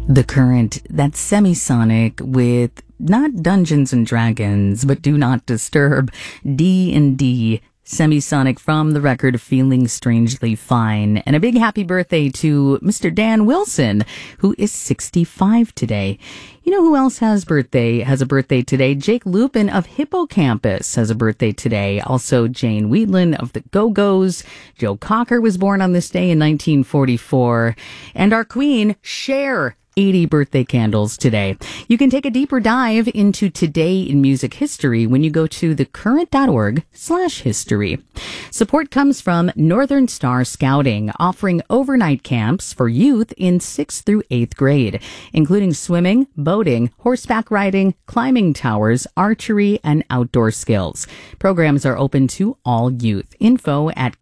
The Current, that's Semisonic with not Dungeons and Dragons, but Do Not Disturb, D&D. Semisonic from the record Feeling Strangely Fine. And a big happy birthday to Mr. Dan Wilson, who is 65 today. You know who else has a birthday today? Jake Lupin of Hippocampus has a birthday today. Also, Jane Wheatland of the Go-Go's. Joe Cocker was born on this day in 1944. And our queen, Cher, 80 birthday candles today. You can take a deeper dive into today in music history when you go to thecurrent.org/history. Support comes from Northern Star Scouting, offering overnight camps for youth in 6th through 8th grade, including swimming, boating, horseback riding, climbing towers, archery, and outdoor skills. Programs are open to all youth. Info at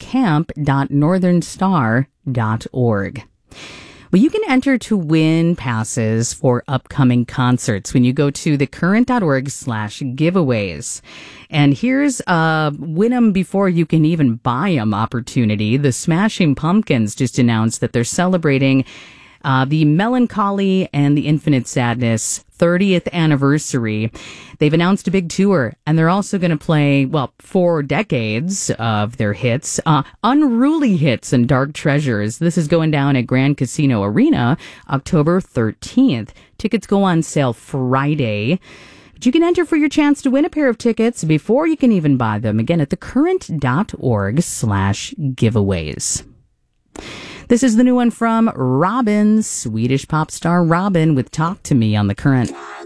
camp.northernstar.org. Well, you can enter to win passes for upcoming concerts when you go to thecurrent.org/giveaways. And here's a win them before you can even buy them opportunity. The Smashing Pumpkins just announced that they're celebrating the Melancholy and the Infinite Sadness 30th anniversary. They've announced a big tour, and they're also going to play, 4 decades of their hits, Unruly Hits and Dark Treasures. This is going down at Grand Casino Arena, October 13th. Tickets go on sale Friday. But you can enter for your chance to win a pair of tickets before you can even buy them. Again, at thecurrent.org/giveaways. This is the new one from Robyn, Swedish pop star Robyn with Talk to Me on The Current.